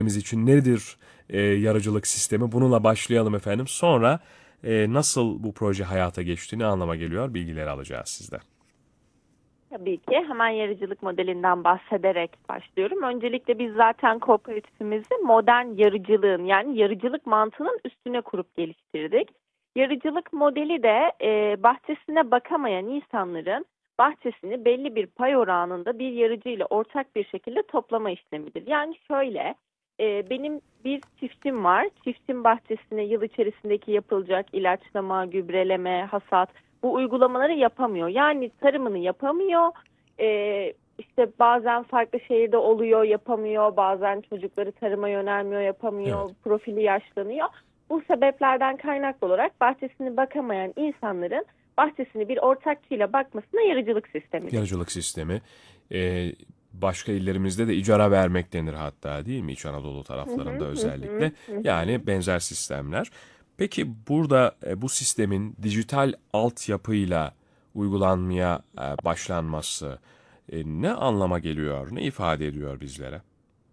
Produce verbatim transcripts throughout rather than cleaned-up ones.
için nedir e, yarıcılık sistemi? Bununla başlayalım efendim. Sonra e, nasıl bu proje hayata geçti, ne anlama geliyor bilgileri alacağız sizden. Tabii ki hemen yarıcılık modelinden bahsederek başlıyorum. Öncelikle biz zaten kooperatifimizi modern yarıcılığın yani yarıcılık mantığının üstüne kurup geliştirdik. Yarıcılık modeli de e, bahçesine bakamayan insanların bahçesini belli bir pay oranında bir yarıcı ile ortak bir şekilde toplama işlemidir. Yani şöyle e, benim bir çiftçim var. Çiftçim bahçesine yıl içerisindeki yapılacak ilaçlama, gübreleme, hasat bu uygulamaları yapamıyor. Yani tarımını yapamıyor. Ee, işte bazen farklı şehirde oluyor, yapamıyor. Bazen çocukları tarıma yönelmiyor, yapamıyor. Evet, Profili yaşlanıyor. Bu sebeplerden kaynaklı olarak bahçesini bakamayan insanların bahçesini bir ortakçıyla bakmasına yarıcılık sistemi deniyor. yarıcılık sistemi. E, başka illerimizde de icara vermek denir hatta, değil mi? İç Anadolu Hı hı taraflarında hı hı özellikle. hı. Hı. Yani benzer sistemler. Peki burada e, bu sistemin dijital altyapıyla uygulanmaya e, başlanması e, ne anlama geliyor, ne ifade ediyor bizlere?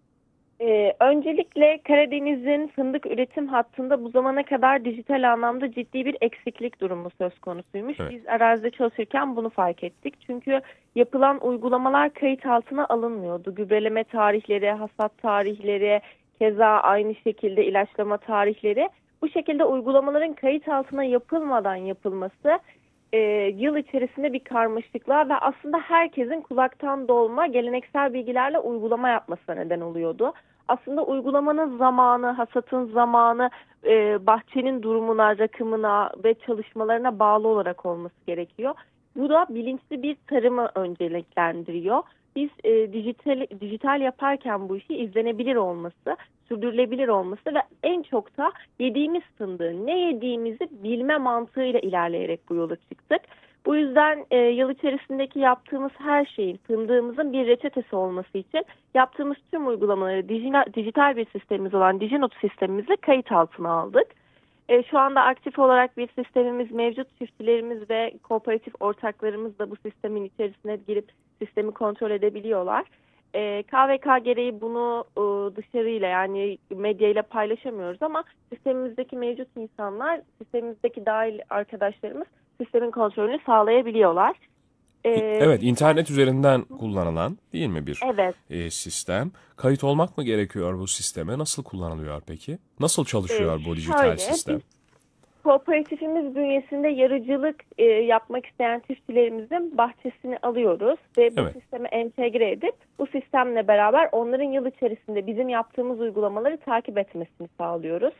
Ee, öncelikle Karadeniz'in fındık üretim hattında bu zamana kadar dijital anlamda ciddi bir eksiklik durumu söz konusuymuş. Evet. Biz arazide çalışırken bunu fark ettik. Çünkü yapılan uygulamalar kayıt altına alınmıyordu. Gübreleme tarihleri, hasat tarihleri, keza aynı şekilde ilaçlama tarihleri. Bu şekilde uygulamaların kayıt altına yapılmadan yapılması e, yıl içerisinde bir karmaşıklığa ve aslında herkesin kulaktan dolma geleneksel bilgilerle uygulama yapmasına neden oluyordu. Aslında uygulamanın zamanı, hasatın zamanı, e, bahçenin durumuna, rakımına ve çalışmalarına bağlı olarak olması gerekiyor. Bu da bilinçli bir tarımı önceliklendiriyor. Biz e, dijital, dijital yaparken bu işi izlenebilir olması, sürdürülebilir olması ve en çok da yediğimiz fındığı, ne yediğimizi bilme mantığıyla ilerleyerek bu yola çıktık. Bu yüzden e, yıl içerisindeki yaptığımız her şeyin fındığımızın bir reçetesi olması için yaptığımız tüm uygulamaları dijital, dijital bir sistemimiz olan Dijinot sistemimizle kayıt altına aldık. E, şu anda aktif olarak bir sistemimiz mevcut. Çiftçilerimiz ve kooperatif ortaklarımız da bu sistemin içerisine girip sistemi kontrol edebiliyorlar. E, K V K gereği bunu e, dışarıyla yani medyayla paylaşamıyoruz ama sistemimizdeki mevcut insanlar, sistemimizdeki dahil arkadaşlarımız sistemin kontrolünü sağlayabiliyorlar. İ- E, Evet, dijital, internet üzerinden kullanılan değil mi bir evet. e, sistem? Kayıt olmak mı gerekiyor bu sisteme? Nasıl kullanılıyor peki? Nasıl E, çalışıyor bu dijital şöyle biz sistem? kooperatifimiz bünyesinde yarıcılık e, yapmak isteyen çiftçilerimizin bahçesini alıyoruz ve bu Evet. sisteme entegre edip bu sistemle beraber onların yıl içerisinde bizim yaptığımız uygulamaları takip etmesini sağlıyoruz.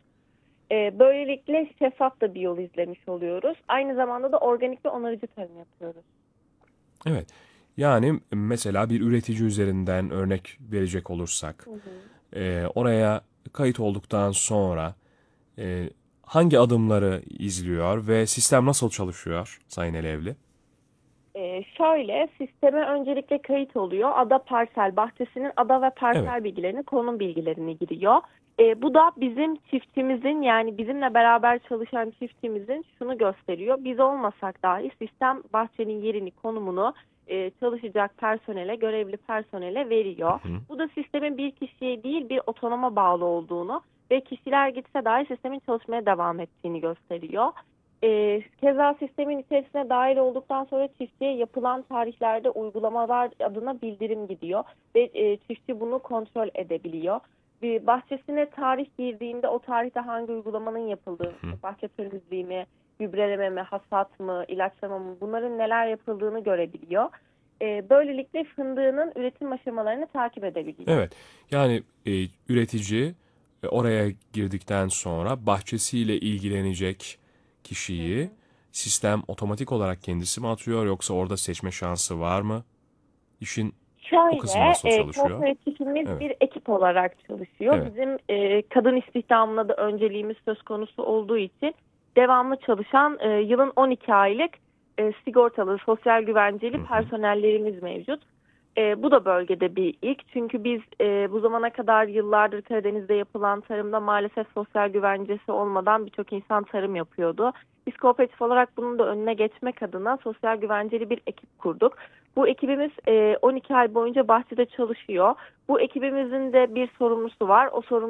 E, böylelikle şeffaf da bir yol izlemiş oluyoruz. Aynı zamanda da organik ve onarıcı tarım yapıyoruz. Evet. Yani mesela bir üretici üzerinden örnek verecek olursak, Hı hı. e, oraya kayıt olduktan sonra e, hangi adımları izliyor ve sistem nasıl çalışıyor Sayın Elevli? Ee, şöyle sisteme öncelikle kayıt oluyor. Ada parsel bahçesinin ada ve Evet. parsel bilgilerini, konum bilgilerini giriyor. Ee, bu da bizim çiftçimizin yani bizimle beraber çalışan çiftçimizin şunu gösteriyor. Biz olmasak dahi sistem bahçenin yerini, konumunu e, çalışacak personele, görevli personele veriyor. Hı hı. Bu da sistemin bir kişiye değil bir otonoma bağlı olduğunu ve kişiler gitse dahi sistemin çalışmaya devam ettiğini gösteriyor. E, keza sistemin içerisine dahil olduktan sonra çiftçiye yapılan tarihlerde uygulamalar adına bildirim gidiyor ve e, çiftçi bunu kontrol edebiliyor. Bir bahçesine tarih girdiğinde o tarihte hangi uygulamanın yapıldığı, Hı. işte bahçe temizliği mi, gübreleme mi, hasat mı, ilaçlama mı bunların neler yapıldığını görebiliyor. E, böylelikle fındığının üretim aşamalarını takip edebiliyor. Evet. Yani e, üretici e, oraya girdikten sonra bahçesiyle ilgilenecek Hı kişiyi hı. sistem otomatik olarak kendisi mi atıyor, yoksa orada seçme şansı var mı? İşin o kısmı Şöyle, nasıl e, çalışıyor? kooperatifimiz Evet. bir ekip olarak çalışıyor. Evet. Bizim e, kadın istihdamına da önceliğimiz söz konusu olduğu için devamlı çalışan e, yılın on iki aylık e, sigortalı, sosyal güvenceli Hı hı. personellerimiz mevcut. E, bu da bölgede bir ilk. Çünkü biz e, bu zamana kadar yıllardır Karadeniz'de yapılan tarımda maalesef sosyal güvencesi olmadan birçok insan tarım yapıyordu. Biz kooperatif olarak bunun da önüne geçmek adına sosyal güvenceli bir ekip kurduk. Bu ekibimiz e, on iki ay boyunca bahçede çalışıyor. Bu ekibimizin de bir sorumlusu var. O sorumlusu